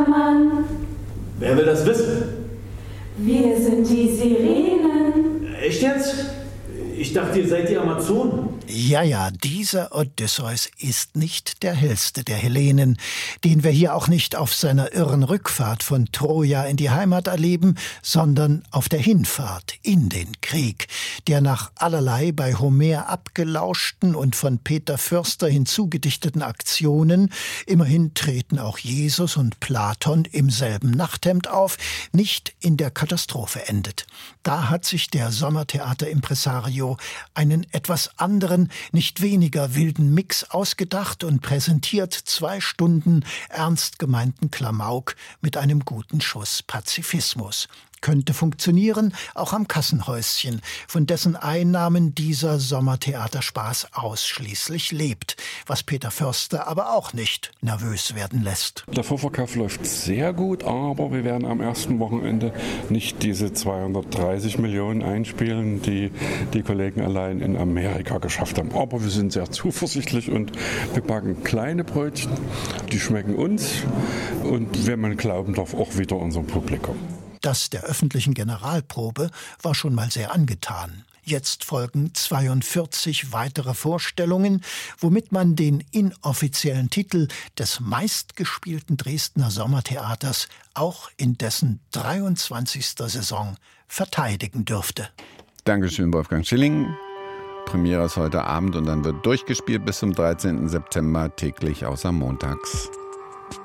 Mann. Wer will das wissen? Wir sind die Sirenen. Echt jetzt? Ich dachte, ihr seid die Amazonen. Ja, dieser Odysseus ist nicht der hellste der Hellenen, den wir hier auch nicht auf seiner irren Rückfahrt von Troja in die Heimat erleben, sondern auf der Hinfahrt in den Krieg, der nach allerlei bei Homer abgelauschten und von Peter Fürster hinzugedichteten Aktionen, immerhin treten auch Jesus und Platon im selben Nachthemd auf, nicht in der Katastrophe endet. Da hat sich der Sommertheater-Impresario einen etwas anderen, nicht weniger wilden Mix ausgedacht und präsentiert 2 Stunden ernst gemeinten Klamauk mit einem guten Schuss Pazifismus. Könnte funktionieren, auch am Kassenhäuschen, von dessen Einnahmen dieser Sommertheaterspaß ausschließlich lebt, was Peter Förster aber auch nicht nervös werden lässt. Der Vorverkauf läuft sehr gut, aber wir werden am ersten Wochenende nicht diese 230 Millionen einspielen, die die Kollegen allein in Amerika geschafft haben. Aber wir sind sehr zuversichtlich und wir backen kleine Brötchen, die schmecken uns und, wenn man glauben darf, auch wieder unserem Publikum. Das der öffentlichen Generalprobe war schon mal sehr angetan. Jetzt folgen 42 weitere Vorstellungen, womit man den inoffiziellen Titel des meistgespielten Dresdner Sommertheaters auch in dessen 23. Saison verteidigen dürfte. Dankeschön, Wolfgang Schilling. Premiere ist heute Abend und dann wird durchgespielt bis zum 13. September, täglich außer montags.